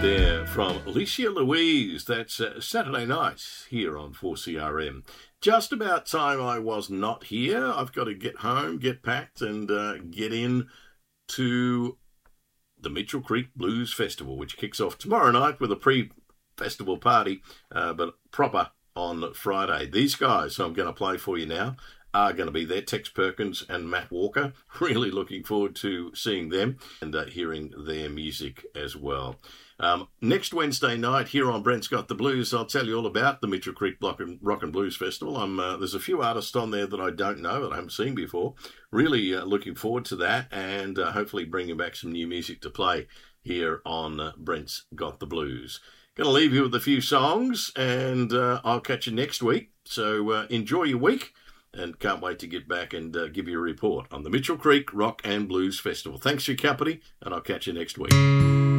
there from Alicia Louise. That's Saturday night here on 4CRM. Just about time I was not here. I've got to get home, get packed, and get in to the Mitchell Creek Blues Festival, which kicks off tomorrow night with a pre-festival party, but proper on Friday. These guys who I'm going to play for you now are going to be there, Tex Perkins and Matt Walker. Really looking forward to seeing them and hearing their music as well. Next Wednesday night here on Brent's Got the Blues, I'll tell you all about the Mitchell Creek Rock and Blues Festival. There's a few artists on there that I don't know, that I haven't seen before. Really looking forward to that, and hopefully bringing back some new music to play here on Brent's Got the Blues. Going to leave you with a few songs, and I'll catch you next week. So enjoy your week, and can't wait to get back and give you a report on the Mitchell Creek Rock and Blues Festival. Thanks for your company, and I'll catch you next week.